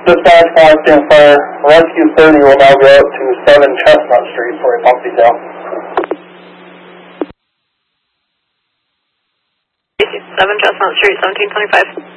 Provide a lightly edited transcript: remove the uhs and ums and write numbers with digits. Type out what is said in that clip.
Dispatch, stand fire. Rescue 30 will now go out to 7 Chestnut Street for a pump detail. 7 Chestnut Street, 1725.